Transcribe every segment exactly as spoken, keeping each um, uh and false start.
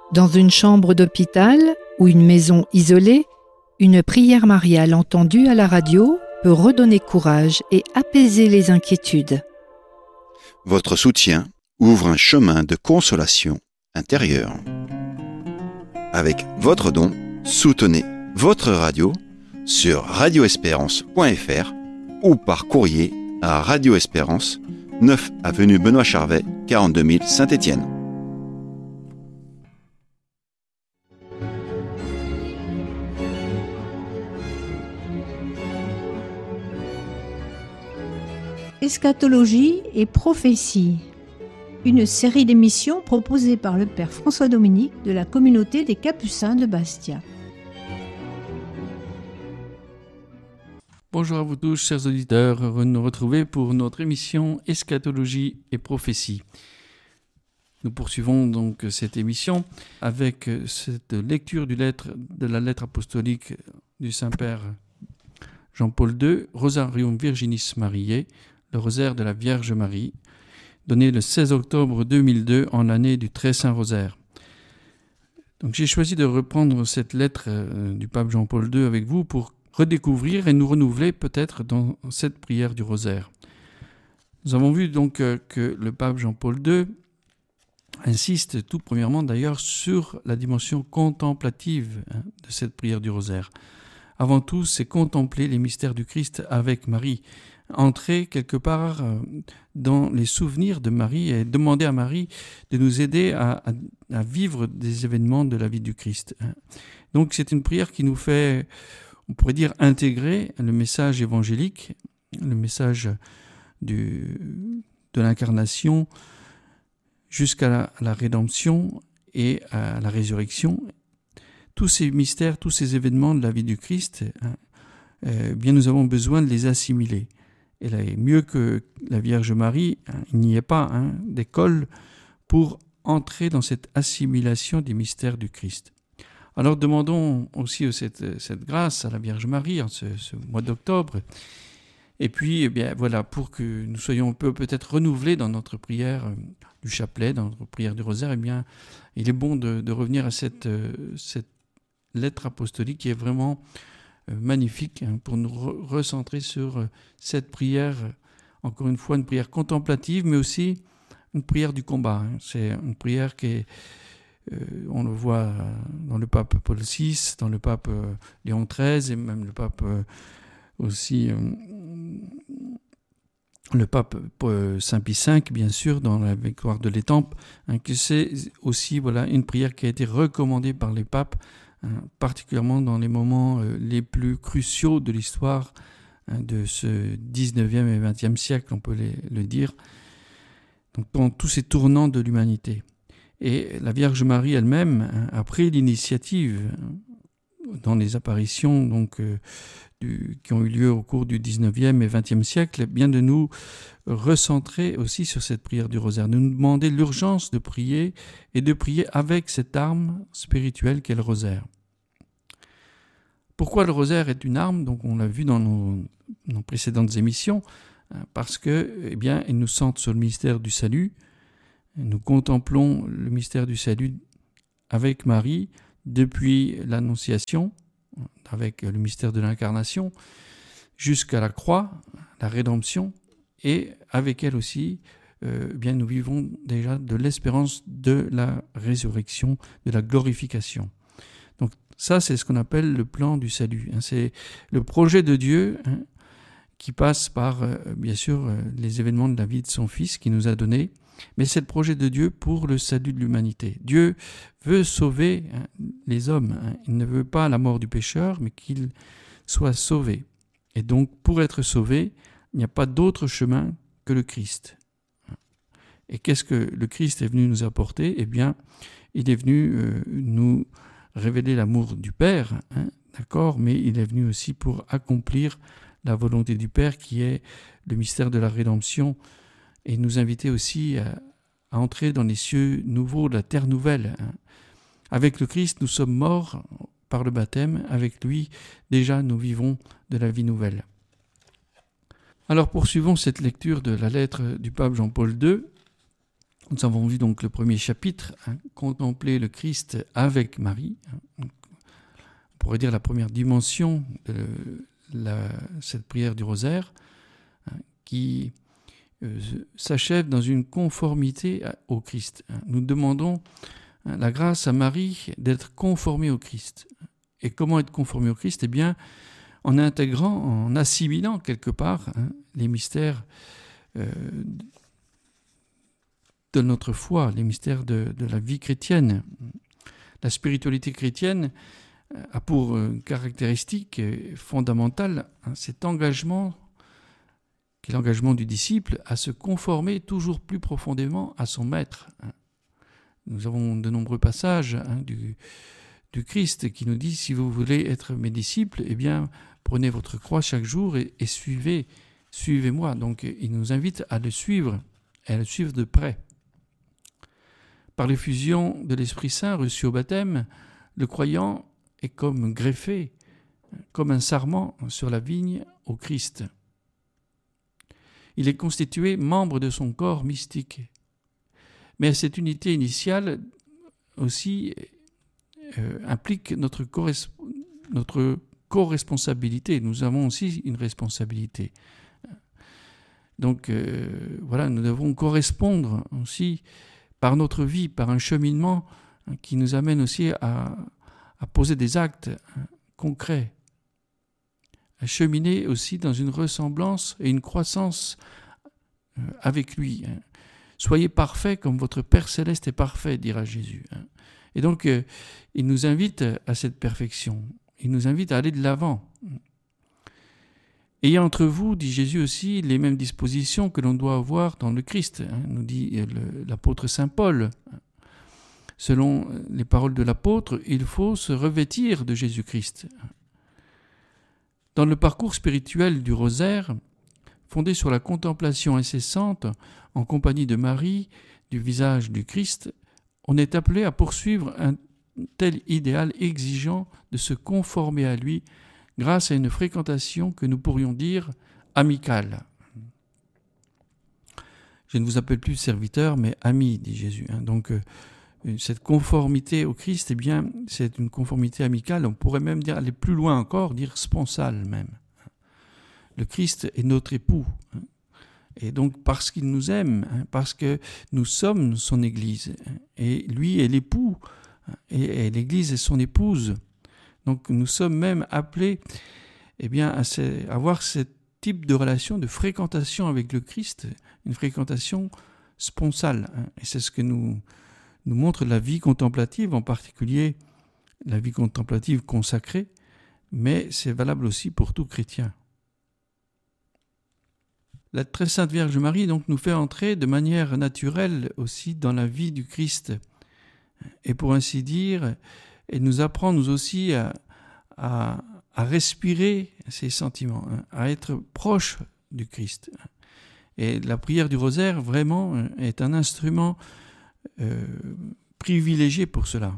Dans une chambre d'hôpital ou une maison isolée, une prière mariale entendue à la radio peut redonner courage et apaiser les inquiétudes. Votre soutien ouvre un chemin de consolation intérieure. Avec votre don, soutenez votre radio sur radio espérance point f r ou par courrier à Radio Espérance, neuf avenue Benoît Charvet, quarante-deux mille Saint-Étienne. Eschatologie et prophétie, une série d'émissions proposée par le Père François Dominique de la communauté des Capucins de Bastia. Bonjour à vous tous, chers auditeurs, heureux de nous retrouver pour notre émission Eschatologie et prophétie. Nous poursuivons donc cette émission avec cette lecture du lettre, de la lettre apostolique du Saint-Père Jean-Paul deux, Rosarium Virginis Mariae, le rosaire de la Vierge Marie, donné le seize octobre deux mille deux en l'année du Très Saint Rosaire. Donc j'ai choisi de reprendre cette lettre euh, du pape Jean-Paul deux avec vous pour redécouvrir et nous renouveler peut-être dans cette prière du rosaire. Nous avons vu donc euh, que le pape Jean-Paul deux insiste tout premièrement d'ailleurs sur la dimension contemplative hein, de cette prière du rosaire. Avant tout, c'est contempler les mystères du Christ avec Marie, entrer quelque part dans les souvenirs de Marie et demander à Marie de nous aider à, à, à vivre des événements de la vie du Christ. Donc c'est une prière qui nous fait, on pourrait dire, intégrer le message évangélique, le message du, de l'incarnation jusqu'à la, la rédemption et à la résurrection. Tous ces mystères, tous ces événements de la vie du Christ, hein, euh, bien nous avons besoin de les assimiler. Et là, mieux que la Vierge Marie, hein, il n'y ait pas hein, d'école pour entrer dans cette assimilation des mystères du Christ. Alors demandons aussi cette, cette grâce à la Vierge Marie en ce, ce mois d'octobre. Et puis, eh bien, voilà, pour que nous soyons peu, peut-être renouvelés dans notre prière euh, du chapelet, dans notre prière du rosaire, eh bien, il est bon de, de revenir à cette, euh, cette lettre apostolique qui est vraiment magnifique hein, pour nous re- recentrer sur euh, cette prière, euh, encore une fois une prière contemplative, mais aussi une prière du combat. Hein. C'est une prière qui est, euh, on le voit euh, dans le pape Paul six, dans le pape euh, Léon treize et même le pape euh, aussi, euh, le pape euh, Saint Pie cinq, bien sûr, dans la victoire de l'Étampes, hein, que c'est aussi voilà, une prière qui a été recommandée par les papes, Hein, particulièrement dans les moments euh, les plus cruciaux de l'histoire hein, de ce dix-neuvième et vingtième siècle, on peut les, le dire, donc dans tous ces tournants de l'humanité. Et la Vierge Marie elle-même hein, a pris l'initiative hein, dans les apparitions donc, euh, du, qui ont eu lieu au cours du dix-neuvième et vingtième siècle, bien de nous recentrer aussi sur cette prière du rosaire, de nous demander l'urgence de prier et de prier avec cette arme spirituelle qu'est le rosaire. Pourquoi le rosaire est une arme? Donc on l'a vu dans nos, nos précédentes émissions, parce que, eh bien, il nous centre sur le mystère du salut. Nous contemplons le mystère du salut avec Marie depuis l'Annonciation, avec le mystère de l'incarnation, jusqu'à la croix, la rédemption, et avec elle aussi, euh, bien nous vivons déjà de l'espérance de la résurrection, de la glorification. Donc ça, c'est ce qu'on appelle le plan du salut. Hein. C'est le projet de Dieu hein, qui passe par, euh, bien sûr, euh, les événements de la vie de son Fils qu'il nous a donné, mais c'est le projet de Dieu pour le salut de l'humanité. Dieu veut sauver hein, les hommes. Hein. Il ne veut pas la mort du pécheur, mais qu'il soit sauvé. Et donc, pour être sauvé, il n'y a pas d'autre chemin que le Christ. Et qu'est-ce que le Christ est venu nous apporter? Eh bien, il est venu euh, nous révéler l'amour du Père, hein, d'accord, mais il est venu aussi pour accomplir la volonté du Père qui est le mystère de la rédemption et nous inviter aussi à, à entrer dans les cieux nouveaux, la terre nouvelle. Hein. Avec le Christ, nous sommes morts par le baptême. Avec lui, déjà, nous vivons de la vie nouvelle. Alors poursuivons cette lecture de la lettre du pape Jean-Paul deux Nous avons vu donc le premier chapitre, hein, contempler le Christ avec Marie. Hein. On pourrait dire la première dimension de la, cette prière du rosaire, hein, qui euh, s'achève dans une conformité au Christ. Hein. Nous demandons hein, la grâce à Marie d'être conformée au Christ. Et comment être conformé au Christ ? Eh bien, en intégrant, en assimilant quelque part hein, les mystères euh, de notre foi, les mystères de, de la vie chrétienne. La spiritualité chrétienne a pour caractéristique fondamentale hein, cet engagement, qui est l'engagement du disciple, à se conformer toujours plus profondément à son maître. Nous avons de nombreux passages hein, du, du Christ qui nous dit « Si vous voulez être mes disciples, eh bien, prenez votre croix chaque jour et, et suivez, suivez-moi. » Donc, il nous invite à le suivre, et à le suivre de près. Par l'effusion de l'Esprit Saint reçu au baptême, le croyant est comme greffé, comme un sarment sur la vigne au Christ. Il est constitué membre de son corps mystique. Mais cette unité initiale aussi euh, implique notre, corres- notre co-responsabilité. Nous avons aussi une responsabilité. Donc euh, voilà, nous devons correspondre aussi par notre vie, par un cheminement qui nous amène aussi à, à poser des actes concrets, à cheminer aussi dans une ressemblance et une croissance avec lui. Soyez parfaits comme votre Père Céleste est parfait, dira Jésus. Et donc, il nous invite à cette perfection. Il nous invite à aller de l'avant. Ayez entre vous, dit Jésus aussi, les mêmes dispositions que l'on doit avoir dans le Christ, hein, nous dit le, l'apôtre Saint Paul. Selon les paroles de l'apôtre, il faut se revêtir de Jésus-Christ. Dans le parcours spirituel du rosaire, fondé sur la contemplation incessante en compagnie de Marie du visage du Christ, on est appelé à poursuivre un tel idéal exigeant de se conformer à lui grâce à une fréquentation que nous pourrions dire amicale. Je ne vous appelle plus serviteur, mais ami, dit Jésus. Donc, euh, cette conformité au Christ, eh bien, c'est une conformité amicale. On pourrait même dire, aller plus loin encore, dire sponsale même. Le Christ est notre époux. Et donc, parce qu'il nous aime, parce que nous sommes son Église, et lui est l'époux, et l'Église est son épouse. Donc nous sommes même appelés eh bien, à avoir ce type de relation, de fréquentation avec le Christ, une fréquentation sponsale. Et c'est ce que nous, nous montre la vie contemplative, en particulier la vie contemplative consacrée, mais c'est valable aussi pour tout chrétien. La très sainte Vierge Marie donc, nous fait entrer de manière naturelle aussi dans la vie du Christ. Et pour ainsi dire, elle nous apprend nous aussi à, à, à respirer ces sentiments, à être proche du Christ. Et la prière du rosaire, vraiment, est un instrument euh, privilégié pour cela.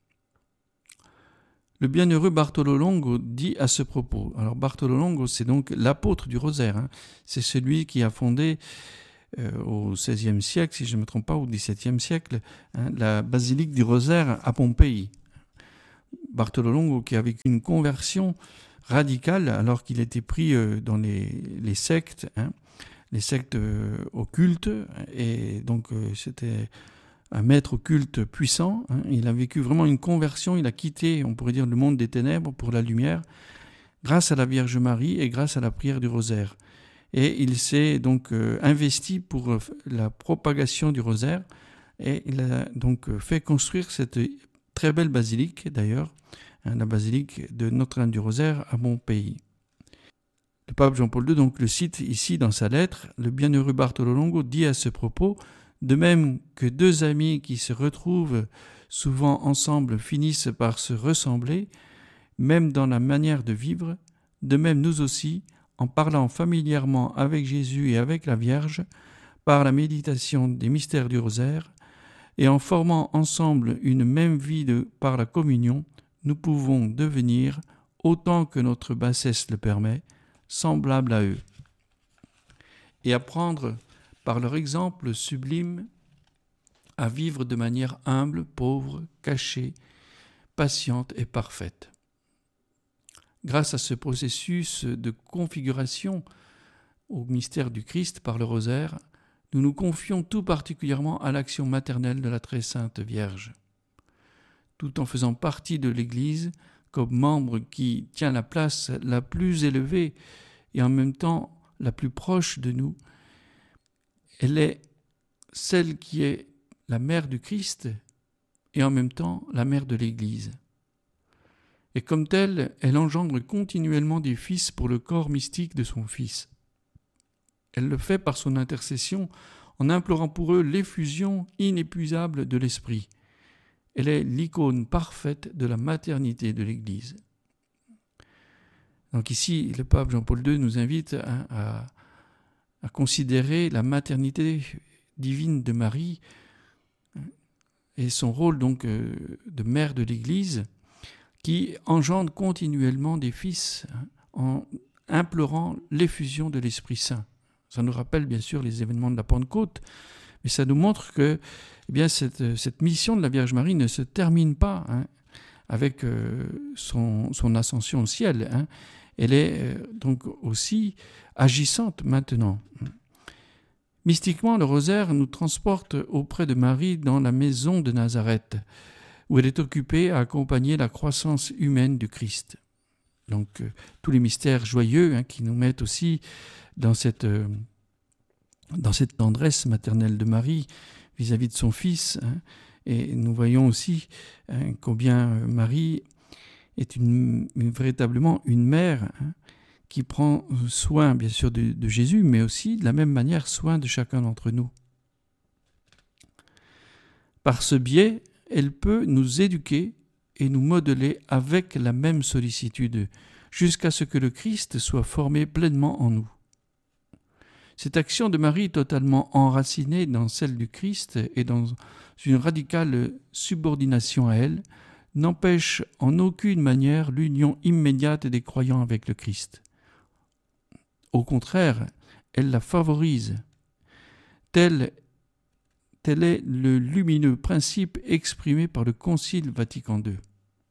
Le bienheureux Bartolo Longo dit à ce propos, alors Bartolo Longo, c'est donc l'apôtre du rosaire, hein. C'est celui qui a fondé euh, au seizième siècle, si je ne me trompe pas, au dix-septième siècle, hein, la basilique du rosaire à Pompéi. Bartolo Longo qui a vécu une conversion radicale alors qu'il était pris euh, dans les, les sectes, hein, les sectes euh, occultes, et donc euh, c'était un maître occulte puissant. Hein. Il a vécu vraiment une conversion, il a quitté, on pourrait dire, le monde des ténèbres pour la lumière, grâce à la Vierge Marie et grâce à la prière du rosaire. Et il s'est donc euh, investi pour euh, la propagation du rosaire, et il a donc euh, fait construire cette très belle basilique, d'ailleurs, hein, la basilique de Notre-Dame du Rosaire à Pompéi. Le pape Jean-Paul deux donc, le cite ici dans sa lettre. Le bienheureux Bartolo Longo dit à ce propos: de même que deux amis qui se retrouvent souvent ensemble finissent par se ressembler, même dans la manière de vivre, de même nous aussi, en parlant familièrement avec Jésus et avec la Vierge, par la méditation des mystères du rosaire, et en formant ensemble une même vie de, par la communion, nous pouvons devenir, autant que notre bassesse le permet, semblables à eux. Et apprendre par leur exemple sublime à vivre de manière humble, pauvre, cachée, patiente et parfaite. Grâce à ce processus de configuration au mystère du Christ par le rosaire, nous nous confions tout particulièrement à l'action maternelle de la très sainte Vierge. Tout en faisant partie de l'Église, comme membre qui tient la place la plus élevée et en même temps la plus proche de nous, elle est celle qui est la mère du Christ et en même temps la mère de l'Église. Et comme telle, elle engendre continuellement des fils pour le corps mystique de son Fils. Elle le fait par son intercession en implorant pour eux l'effusion inépuisable de l'Esprit. Elle est l'icône parfaite de la maternité de l'Église. Donc ici, le pape Jean-Paul deux nous invite à, à, à considérer la maternité divine de Marie et son rôle donc de mère de l'Église qui engendre continuellement des fils en implorant l'effusion de l'Esprit Saint. Ça nous rappelle bien sûr les événements de la Pentecôte, mais ça nous montre que eh bien, cette, cette mission de la Vierge Marie ne se termine pas hein, avec euh, son, son ascension au ciel. Hein. Elle est euh, donc aussi agissante maintenant. Mystiquement, le rosaire nous transporte auprès de Marie dans la maison de Nazareth, où elle est occupée à accompagner la croissance humaine du Christ. Donc euh, tous les mystères joyeux hein, qui nous mettent aussi dans cette, euh, dans cette tendresse maternelle de Marie vis-à-vis de son Fils. Hein, et nous voyons aussi hein, combien Marie est une, une, véritablement une mère hein, qui prend soin bien sûr de, de Jésus, mais aussi de la même manière soin de chacun d'entre nous. Par ce biais, elle peut nous éduquer et nous modeler avec la même sollicitude, jusqu'à ce que le Christ soit formé pleinement en nous. Cette action de Marie totalement enracinée dans celle du Christ et dans une radicale subordination à elle, n'empêche en aucune manière l'union immédiate des croyants avec le Christ. Au contraire, elle la favorise. Tel, tel est le lumineux principe exprimé par le Concile Vatican deux.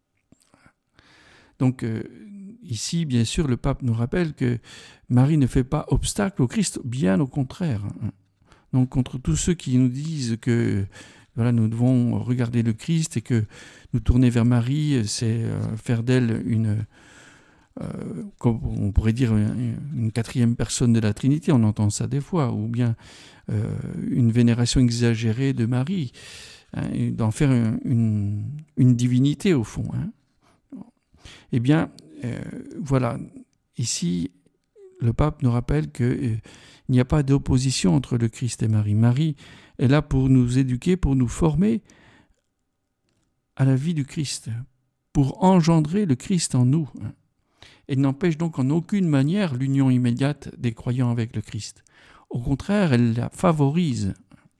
Donc euh, ici, bien sûr, le pape nous rappelle que Marie ne fait pas obstacle au Christ, bien au contraire. Donc contre tous ceux qui nous disent que voilà, nous devons regarder le Christ et que nous tourner vers Marie, c'est euh, faire d'elle une, euh, comme on pourrait dire, une, une quatrième personne de la Trinité, on entend ça des fois, ou bien euh, une vénération exagérée de Marie, hein, d'en faire une, une, une divinité au fond. Hein. Eh bien, euh, voilà, ici, le pape nous rappelle qu'il euh, n'y a pas d'opposition entre le Christ et Marie. Marie est là pour nous éduquer, pour nous former à la vie du Christ, pour engendrer le Christ en nous. Elle n'empêche donc en aucune manière l'union immédiate des croyants avec le Christ. Au contraire, elle la favorise.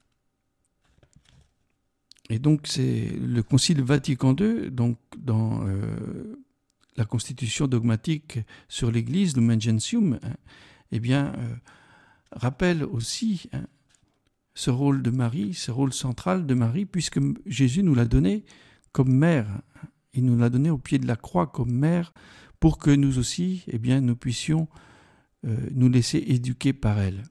Et donc, c'est le Concile Vatican deux, donc dans euh, la constitution dogmatique sur l'Église, Lumen Gentium, hein, eh bien, euh, rappelle aussi hein, ce rôle de Marie, ce rôle central de Marie, puisque Jésus nous l'a donné comme mère. Il nous l'a donné au pied de la croix comme mère, pour que nous aussi, eh bien, nous puissions euh, nous laisser éduquer par elle.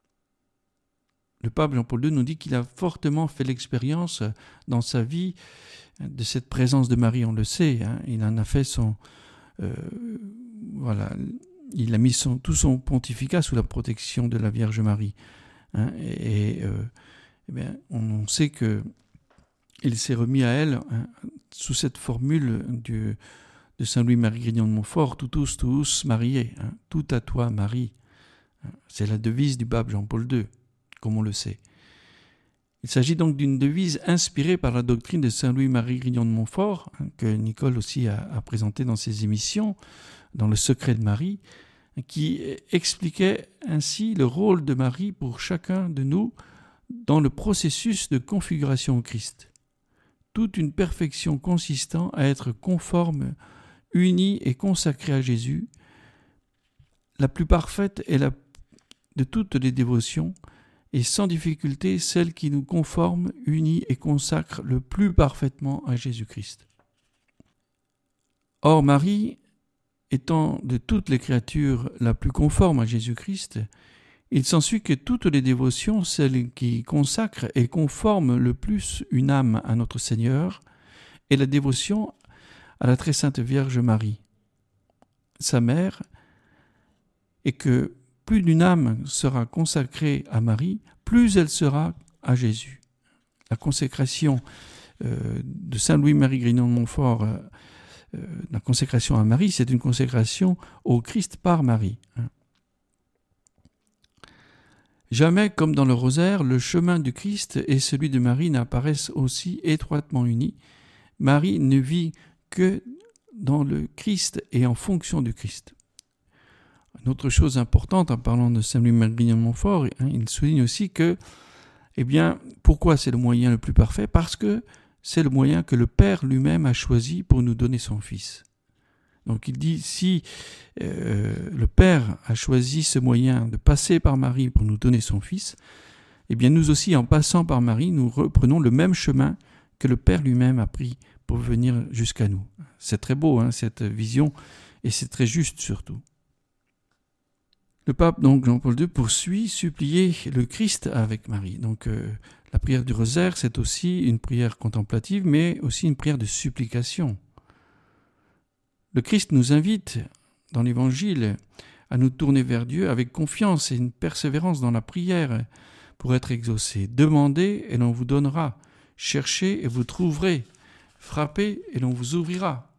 Le pape Jean-Paul deux nous dit qu'il a fortement fait l'expérience dans sa vie de cette présence de Marie, on le sait. Hein, il en a fait son... Euh, voilà, il a mis son, tout son pontificat sous la protection de la Vierge Marie. Hein, et euh, eh bien, on sait que il s'est remis à elle hein, sous cette formule du, de Saint Louis-Marie Grignon de Montfort, tutus tuus Mariae, hein, tout à toi Marie. C'est la devise du pape Jean-Paul deux, comme on le sait. Il s'agit donc d'une devise inspirée par la doctrine de Saint Louis-Marie Grignon de Montfort, hein, que Nicole aussi a, a présenté dans ses émissions, dans Le Secret de Marie, qui expliquait ainsi le rôle de Marie pour chacun de nous dans le processus de configuration au Christ. Toute une perfection consistant à être conforme, unie et consacrée à Jésus, la plus parfaite et la de toutes les dévotions, et sans difficulté celle qui nous conforme, unit et consacre le plus parfaitement à Jésus-Christ. Or, Marie, étant de toutes les créatures la plus conforme à Jésus-Christ, il s'ensuit que toutes les dévotions, celles qui consacrent et conforment le plus une âme à notre Seigneur, est la dévotion à la très sainte Vierge Marie, sa mère, et que plus d'une âme sera consacrée à Marie, plus elle sera à Jésus. La consécration euh, de saint Louis-Marie Grignon de Montfort, euh, euh, la consécration à Marie, c'est une consécration au Christ par Marie. Jamais, comme dans le rosaire, le chemin du Christ et celui de Marie n'apparaissent aussi étroitement unis. Marie ne vit que dans le Christ et en fonction du Christ. Une autre chose importante, en parlant de saint Louis-Marie Grignon de Montfort, hein, il souligne aussi que, eh bien, pourquoi c'est le moyen le plus parfait ? Parce que c'est le moyen que le Père lui-même a choisi pour nous donner son Fils. Donc il dit, si euh, le Père a choisi ce moyen de passer par Marie pour nous donner son Fils, eh bien nous aussi, en passant par Marie, nous reprenons le même chemin que le Père lui-même a pris pour venir jusqu'à nous. C'est très beau, hein, cette vision, et c'est très juste surtout. Le pape, donc Jean-Paul deux, poursuit supplier le Christ avec Marie. Donc euh, la prière du rosaire, c'est aussi une prière contemplative, mais aussi une prière de supplication. Le Christ nous invite, dans l'Évangile, à nous tourner vers Dieu avec confiance et une persévérance dans la prière pour être exaucés. Demandez et l'on vous donnera. Cherchez et vous trouverez. Frappez et l'on vous ouvrira.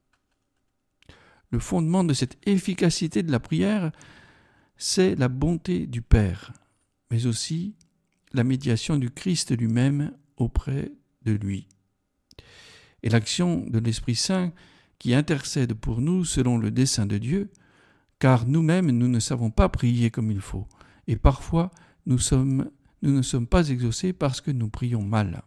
Le fondement de cette efficacité de la prière, c'est la bonté du Père, mais aussi la médiation du Christ lui-même auprès de lui. Et l'action de l'Esprit Saint qui intercède pour nous selon le dessein de Dieu, car nous-mêmes, nous ne savons pas prier comme il faut. Et parfois, nous, sommes, nous ne sommes pas exaucés parce que nous prions mal.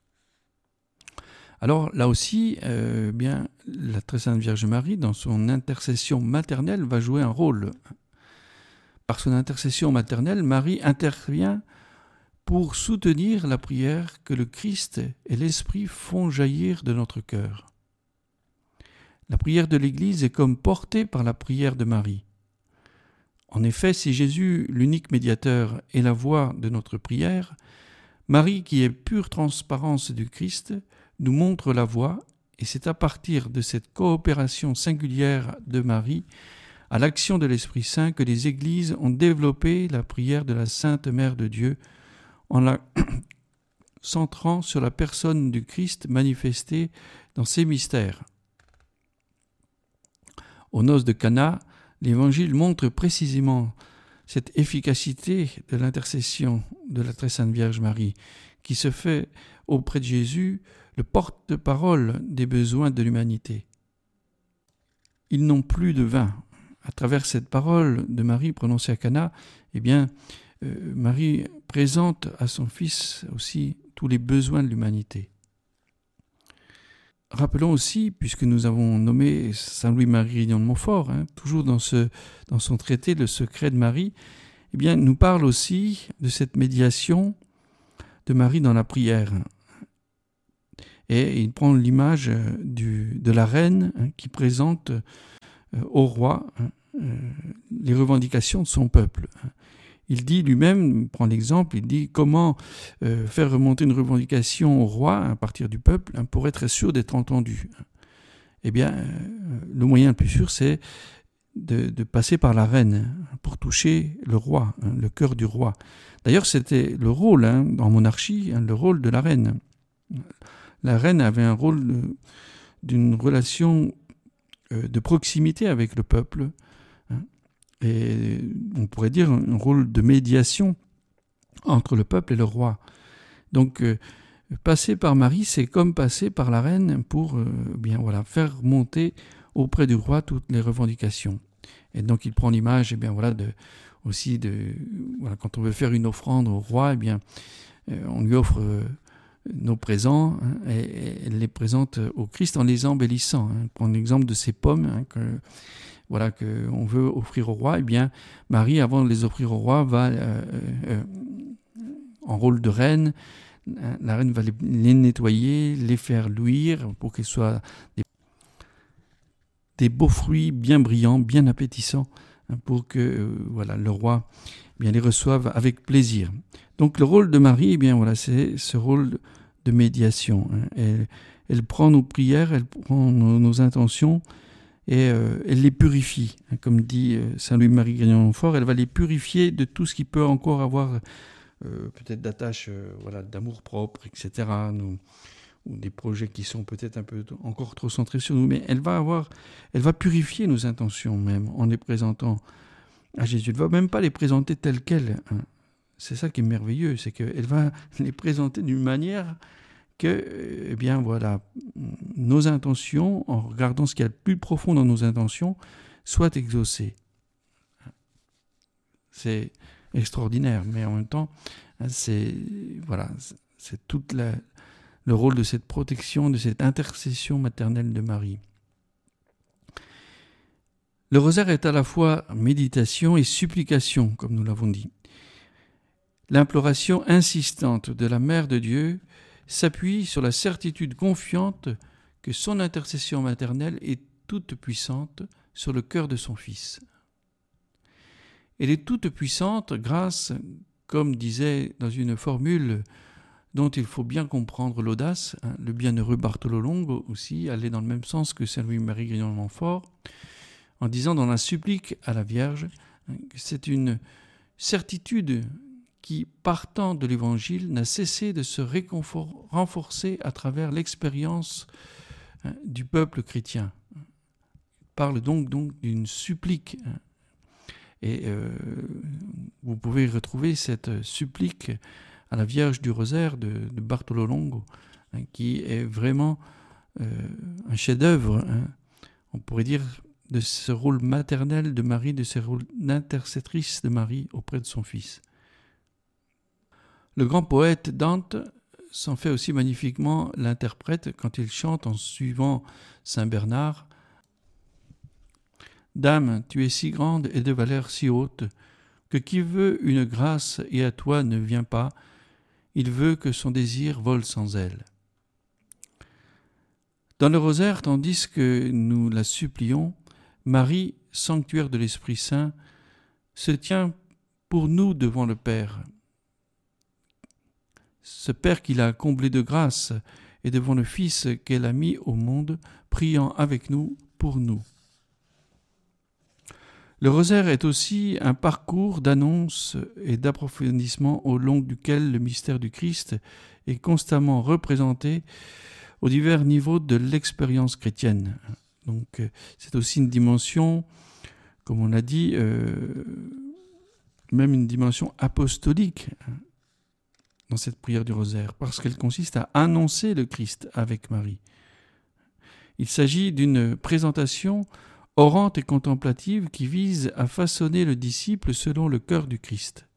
Alors là aussi, euh, bien, la très sainte Vierge Marie, dans son intercession maternelle, va jouer un rôle. Par son intercession maternelle, Marie intervient pour soutenir la prière que le Christ et l'Esprit font jaillir de notre cœur. La prière de l'Église est comme portée par la prière de Marie. En effet, si Jésus, l'unique médiateur, est la voix de notre prière, Marie, qui est pure transparence du Christ, nous montre la voie, et c'est à partir de cette coopération singulière de Marie à l'action de l'Esprit Saint que les Églises ont développé la prière de la Sainte Mère de Dieu en la centrant sur la personne du Christ manifestée dans ses mystères. Aux noces de Cana, l'Évangile montre précisément cette efficacité de l'intercession de la très sainte Vierge Marie, qui se fait auprès de Jésus le porte-parole des besoins de l'humanité. Ils n'ont plus de vin. À travers cette parole de Marie prononcée à Cana, eh bien, euh, Marie présente à son Fils aussi tous les besoins de l'humanité. Rappelons aussi, puisque nous avons nommé saint Louis-Marie Grignon de Montfort, hein, toujours dans, ce, dans son traité Le secret de Marie, eh bien, nous parle aussi de cette médiation de Marie dans la prière. Et il prend l'image du, de la reine hein, qui présente euh, au roi hein, euh, les revendications de son peuple. Il dit lui-même, il prend l'exemple, il dit comment euh, faire remonter une revendication au roi à partir du peuple hein, pour être sûr d'être entendu. Eh bien, euh, le moyen le plus sûr, c'est de, de passer par la reine pour toucher le roi, hein, le cœur du roi. D'ailleurs, c'était le rôle, hein, en monarchie, hein, le rôle de la reine. La reine avait un rôle de, d'une relation euh, de proximité avec le peuple, hein, et on pourrait dire un rôle de médiation entre le peuple et le roi. Donc, euh, passer par Marie, c'est comme passer par la reine pour euh, bien voilà faire monter auprès du roi toutes les revendications. Et donc, il prend l'image, eh bien voilà, de aussi de voilà, quand on veut faire une offrande au roi, eh bien, euh, on lui offre euh, nos présents hein, et, et elle les présente au Christ en les embellissant. Hein. Prendre l'exemple de ces pommes hein, que voilà que on veut offrir au roi, eh bien Marie, avant de les offrir au roi, va euh, euh, en rôle de reine. La reine va les, les nettoyer, les faire luire pour qu'ils soient des, des beaux fruits bien brillants, bien appétissants, pour que euh, voilà, le roi eh bien, les reçoive avec plaisir. Donc le rôle de Marie, eh bien, voilà, c'est ce rôle de médiation. Elle, elle prend nos prières, elle prend nos, nos intentions et euh, elle les purifie. Comme dit euh, Saint Louis-Marie Grignon-Montfort, elle va les purifier de tout ce qui peut encore avoir euh, peut-être d'attache, euh, voilà, d'amour-propre, et cetera. Nous, ou des projets qui sont peut-être un peu encore trop centrés sur nous. Mais elle va avoir, elle va purifier nos intentions même en les présentant à Jésus. Elle ne va même pas les présenter telles quelles. Hein. C'est ça qui est merveilleux, c'est qu'elle va les présenter d'une manière que, eh bien, voilà, nos intentions, en regardant ce qu'il y a de plus profond dans nos intentions, soient exaucées. C'est extraordinaire, mais en même temps, c'est, voilà, c'est toute la, le rôle de cette protection, de cette intercession maternelle de Marie. Le rosaire est à la fois méditation et supplication, comme nous l'avons dit. L'imploration insistante de la Mère de Dieu s'appuie sur la certitude confiante que son intercession maternelle est toute puissante sur le cœur de son Fils. Elle est toute puissante grâce, comme disait dans une formule dont il faut bien comprendre l'audace, hein, le bienheureux Bartholo Longo aussi allait dans le même sens que Saint Louis-Marie Grignon-Montfort, en disant dans la supplique à la Vierge hein, que c'est une certitude qui, partant de l'Évangile, n'a cessé de se réconfor- renforcer à travers l'expérience hein, du peuple chrétien. Il parle donc, donc d'une supplique. Hein. Et euh, vous pouvez retrouver cette supplique à la Vierge du Rosaire de, de Bartholo Longo, hein, qui est vraiment euh, un chef-d'œuvre, hein, on pourrait dire, de ce rôle maternel de Marie, de ce rôle d'intercestrice de Marie auprès de son Fils. Le grand poète Dante s'en fait aussi magnifiquement l'interprète quand il chante en suivant Saint Bernard « Dame, tu es si grande et de valeur si haute, que qui veut une grâce et à toi ne vient pas, il veut que son désir vole sans elle. » Dans le rosaire, tandis que nous la supplions, Marie, sanctuaire de l'Esprit Saint, se tient pour nous devant le Père. Ce Père qui l'a comblé de grâce et devant le Fils qu'elle a mis au monde, priant avec nous pour nous. Le rosaire est aussi un parcours d'annonce et d'approfondissement au long duquel le mystère du Christ est constamment représenté aux divers niveaux de l'expérience chrétienne. Donc c'est aussi une dimension, comme on l'a dit, euh, même une dimension apostolique dans cette prière du rosaire, parce qu'elle consiste à annoncer le Christ avec Marie. Il s'agit d'une présentation orante et contemplative qui vise à façonner le disciple selon le cœur du Christ.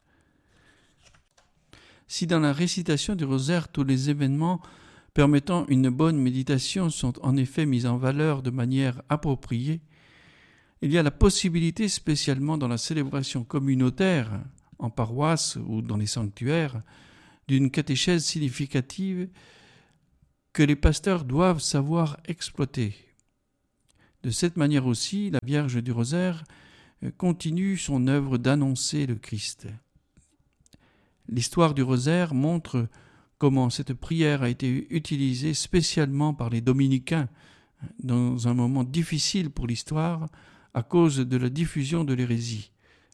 Si dans la récitation du rosaire, tous les événements permettant une bonne méditation sont en effet mis en valeur de manière appropriée, il y a la possibilité, spécialement dans la célébration communautaire, en paroisse ou dans les sanctuaires, d'une catéchèse significative que les pasteurs doivent savoir exploiter. De cette manière aussi, la Vierge du Rosaire continue son œuvre d'annoncer le Christ. L'histoire du Rosaire montre comment cette prière a été utilisée spécialement par les dominicains dans un moment difficile pour l'histoire à cause de la diffusion de l'hérésie.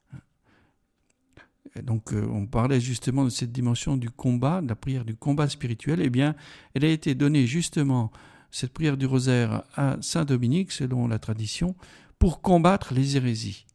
Donc on parlait justement de cette dimension du combat, de la prière du combat spirituel. Eh bien, elle a été donnée justement, cette prière du rosaire, à Saint Dominique, selon la tradition, pour combattre les hérésies.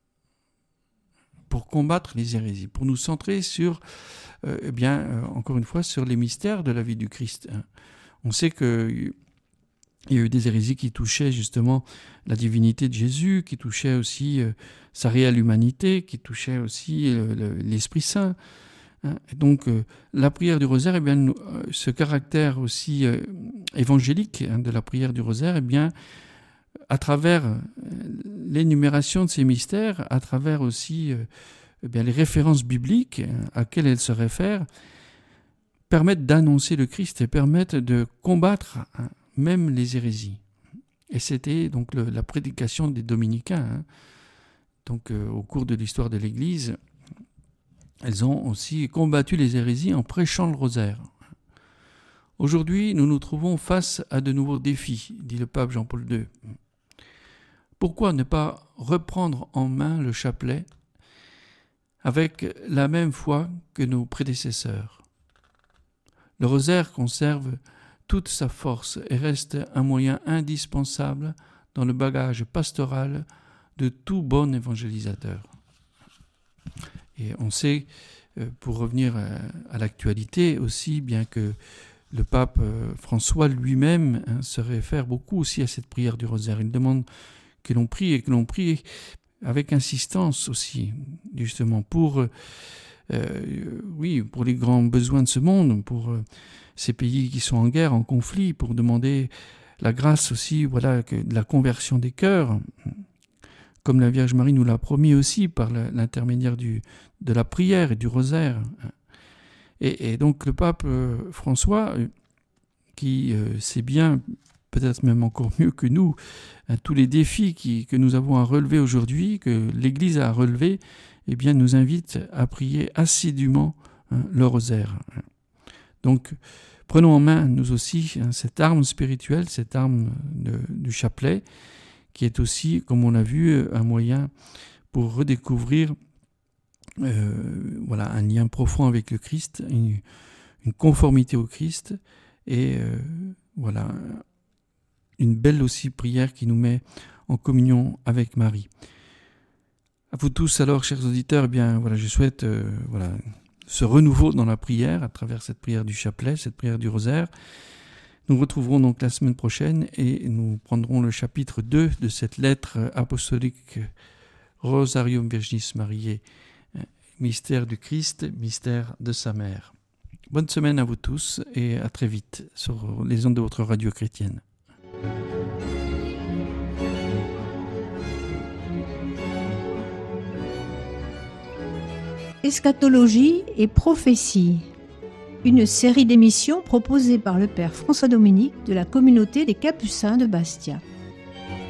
Pour combattre les hérésies, pour nous centrer sur, euh, eh bien, euh, encore une fois, sur les mystères de la vie du Christ. On sait qu'il y a eu des hérésies qui touchaient justement la divinité de Jésus, qui touchaient aussi euh, sa réelle humanité, qui touchaient aussi euh, le, l'Esprit Saint. Hein. Donc, euh, la prière du rosaire, eh bien, nous, euh, ce caractère aussi euh, évangélique hein, de la prière du rosaire, eh bien, à travers l'énumération de ces mystères, à travers aussi euh, eh bien, les références bibliques à laquelle elles se réfèrent permettent d'annoncer le Christ et permettent de combattre hein, même les hérésies. Et c'était donc le, la prédication des dominicains. Hein. Donc euh, au cours de l'histoire de l'Église, elles ont aussi combattu les hérésies en prêchant le rosaire. Aujourd'hui, nous nous trouvons face à de nouveaux défis, dit le pape Jean-Paul deux. Pourquoi ne pas reprendre en main le chapelet avec la même foi que nos prédécesseurs? Le rosaire conserve toute sa force et reste un moyen indispensable dans le bagage pastoral de tout bon évangélisateur. Et on sait, pour revenir à l'actualité aussi, bien que le pape François lui-même hein, se réfère beaucoup aussi à cette prière du rosaire. Il demande que l'on prie et que l'on prie avec insistance aussi, justement, pour, euh, oui, pour les grands besoins de ce monde, pour euh, ces pays qui sont en guerre, en conflit, pour demander la grâce aussi, voilà, que, de la conversion des cœurs, comme la Vierge Marie nous l'a promis aussi par l'intermédiaire du, de la prière et du rosaire. Et, et donc le pape euh, François, euh, qui euh, sait bien, peut-être même encore mieux que nous, hein, tous les défis qui, que nous avons à relever aujourd'hui, que l'Église a à relever, eh bien, nous invite à prier assidûment hein, le rosaire. Donc, prenons en main, nous aussi, hein, cette arme spirituelle, cette arme de, du chapelet, qui est aussi, comme on l'a vu, un moyen pour redécouvrir euh, voilà, un lien profond avec le Christ, une, une conformité au Christ, et euh, voilà, une belle aussi prière qui nous met en communion avec Marie. À vous tous alors, chers auditeurs, eh bien, voilà, je souhaite euh, voilà, ce renouveau dans la prière, à travers cette prière du chapelet, cette prière du rosaire. Nous retrouverons donc la semaine prochaine et nous prendrons le chapitre deux de cette lettre apostolique Rosarium Virginis Mariae, mystère du Christ, mystère de sa mère. Bonne semaine à vous tous et à très vite sur les ondes de votre radio chrétienne. Eschatologie et prophétie. Une série d'émissions proposée par le Père François Dominique de la communauté des Capucins de Bastia.